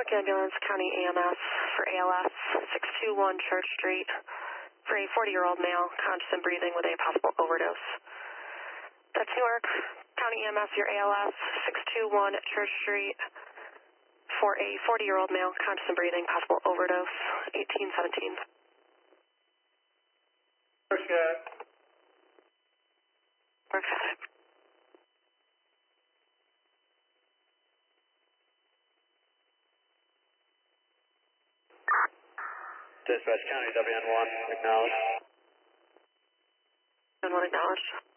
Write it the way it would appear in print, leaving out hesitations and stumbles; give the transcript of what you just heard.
Newark Ambulance, County EMS for ALS, 621 Church Street, for a 40-year-old male, conscious and breathing with a possible overdose. That's Newark County EMS, your ALS, 621 Church Street, for a 40-year-old male, conscious and breathing, possible overdose, 1817. First guy. Okay. Dispatch County WN1, acknowledged. And one acknowledged.